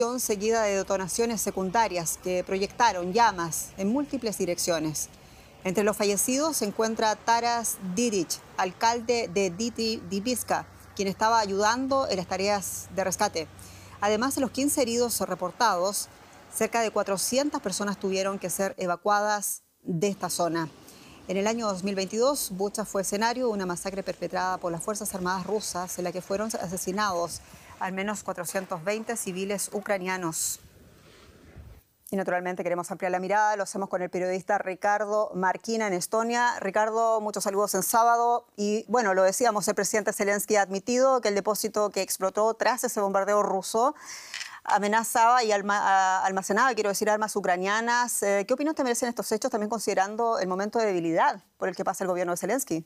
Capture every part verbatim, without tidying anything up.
seguida de detonaciones secundarias que proyectaron llamas en múltiples direcciones. Entre los fallecidos se encuentra Taras Didic, alcalde de Diviska, quien estaba ayudando en las tareas de rescate. Además de los quince heridos reportados, cerca de cuatrocientas personas tuvieron que ser evacuadas de esta zona. En el año dos mil veintidós, Bucha fue escenario de una masacre perpetrada por las Fuerzas Armadas rusas en la que fueron asesinados al menos cuatrocientos veinte civiles ucranianos. Y naturalmente queremos ampliar la mirada, lo hacemos con el periodista Ricardo Marquina en Estonia. Ricardo, muchos saludos en sábado. Y bueno, lo decíamos, el presidente Zelensky ha admitido que el depósito que explotó tras ese bombardeo ruso amenazaba y alma, almacenaba, quiero decir, armas ucranianas. ¿Qué opinión te merecen estos hechos, también considerando el momento de debilidad por el que pasa el gobierno de Zelensky?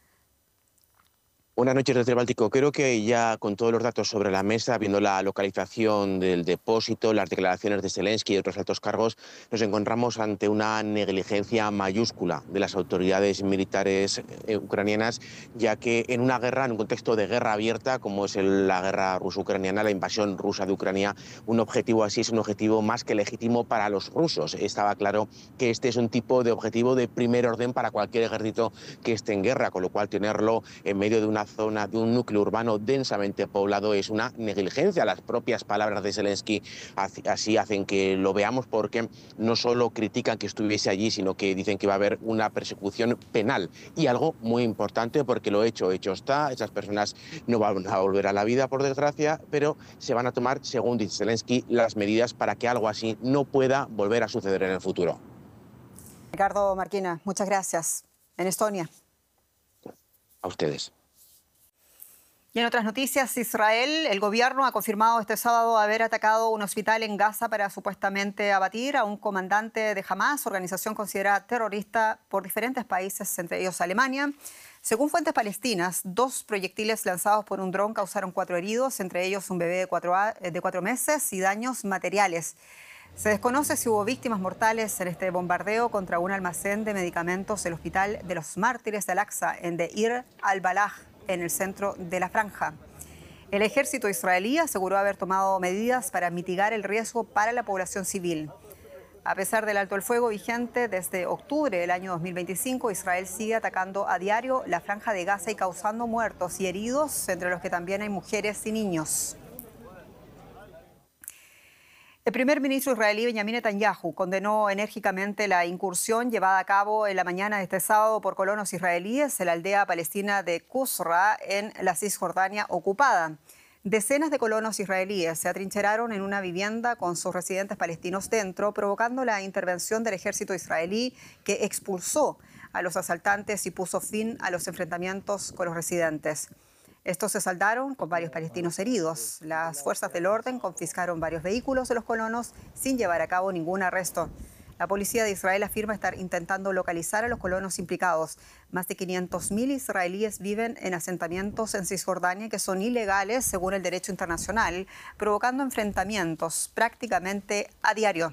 Buenas noches desde el Báltico. Creo que ya con todos los datos sobre la mesa, viendo la localización del depósito, las declaraciones de Zelensky y otros altos cargos, nos encontramos ante una negligencia mayúscula de las autoridades militares eh, ucranianas, ya que en una guerra, en un contexto de guerra abierta, como es el, la guerra ruso-ucraniana, la invasión rusa de Ucrania, un objetivo así es un objetivo más que legítimo para los rusos. Estaba claro que este es un tipo de objetivo de primer orden para cualquier ejército que esté en guerra, con lo cual tenerlo en medio de una zona de un núcleo urbano densamente poblado es una negligencia. Las propias palabras de Zelensky así hacen que lo veamos, porque no solo critican que estuviese allí, sino que dicen que va a haber una persecución penal. Y algo muy importante, porque lo hecho, hecho está, esas personas no van a volver a la vida, por desgracia, pero se van a tomar, según dice Zelensky, las medidas para que algo así no pueda volver a suceder en el futuro. Ricardo Marquina, muchas gracias. En Estonia. A ustedes. Y en otras noticias, Israel, el gobierno ha confirmado este sábado haber atacado un hospital en Gaza para supuestamente abatir a un comandante de Hamas, organización considerada terrorista por diferentes países, entre ellos Alemania. Según fuentes palestinas, dos proyectiles lanzados por un dron causaron cuatro heridos, entre ellos un bebé de cuatro, de cuatro meses y daños materiales. Se desconoce si hubo víctimas mortales en este bombardeo contra un almacén de medicamentos del Hospital de los Mártires de Al-Aqsa en Deir al-Balah, en el centro de la franja. El ejército israelí aseguró haber tomado medidas para mitigar el riesgo para la población civil. A pesar del alto el fuego vigente desde octubre del año dos mil veinticinco, Israel sigue atacando a diario la franja de Gaza y causando muertos y heridos, entre los que también hay mujeres y niños. El primer ministro israelí Benjamin Netanyahu condenó enérgicamente la incursión llevada a cabo en la mañana de este sábado por colonos israelíes en la aldea palestina de Qusra, en la Cisjordania ocupada. Decenas de colonos israelíes se atrincheraron en una vivienda con sus residentes palestinos dentro, provocando la intervención del ejército israelí, que expulsó a los asaltantes y puso fin a los enfrentamientos con los residentes. Estos se saldaron con varios palestinos heridos. Las fuerzas del orden confiscaron varios vehículos de los colonos sin llevar a cabo ningún arresto. La policía de Israel afirma estar intentando localizar a los colonos implicados. Más de quinientos mil israelíes viven en asentamientos en Cisjordania que son ilegales según el derecho internacional, provocando enfrentamientos prácticamente a diario.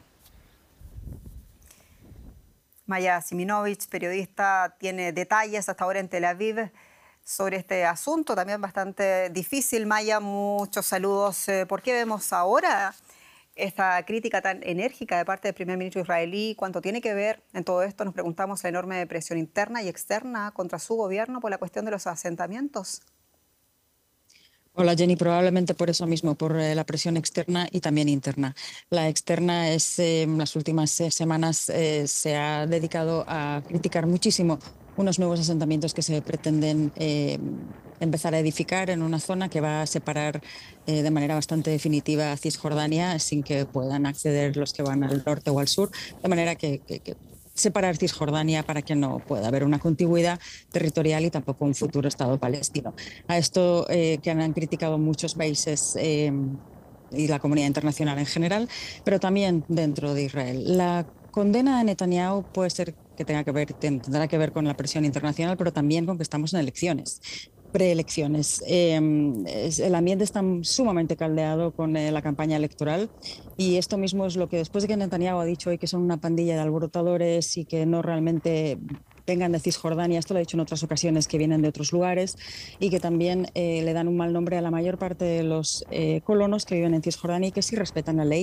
Maya Siminovich, periodista, tiene detalles hasta ahora en Tel Aviv sobre este asunto, también bastante difícil. Maya, muchos saludos. ¿Por qué vemos ahora esta crítica tan enérgica de parte del primer ministro israelí? ¿Cuánto tiene que ver en todo esto? Nos preguntamos la enorme presión interna y externa contra su gobierno por la cuestión de los asentamientos. Hola Jenny, probablemente por eso mismo, por eh, la presión externa y también interna. La externa es, eh, en las últimas eh, semanas eh, se ha dedicado a criticar muchísimo unos nuevos asentamientos que se pretenden eh, empezar a edificar en una zona que va a separar eh, de manera bastante definitiva a Cisjordania sin que puedan acceder los que van al norte o al sur, de manera que, que, que separar Cisjordania para que no pueda haber una contigüidad territorial y tampoco un futuro Estado palestino. A esto eh, que han criticado muchos países eh, y la comunidad internacional en general, pero también dentro de Israel. La condena de Netanyahu puede ser que tenga que ver, tendrá que ver con la presión internacional, pero también con que estamos en elecciones, preelecciones. Eh, el ambiente está sumamente caldeado con eh, la campaña electoral y esto mismo es lo que, después de que Netanyahu ha dicho hoy que son una pandilla de alborotadores y que no realmente vengan de Cisjordania, esto lo he dicho en otras ocasiones, que vienen de otros lugares y que también eh, le dan un mal nombre a la mayor parte de los eh, colonos que viven en Cisjordania y que sí respetan la ley.